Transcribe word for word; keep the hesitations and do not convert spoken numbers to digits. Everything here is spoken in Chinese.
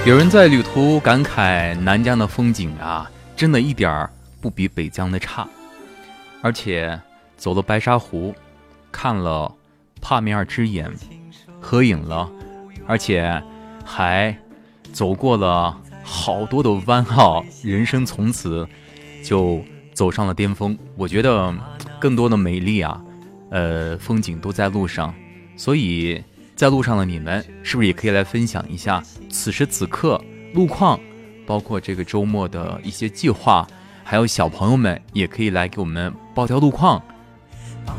有人在旅途感慨南疆的风景啊，真的一点儿不比北疆的差。而且走了白沙湖，看了帕米尔之眼，合影了，而且还走过了好多的弯号，人生从此就走上了巅峰。我觉得更多的美丽啊，呃，风景都在路上，所以在路上的你们是不是也可以来分享一下此时此刻路况，包括这个周末的一些计划，还有小朋友们也可以来给我们报条路况，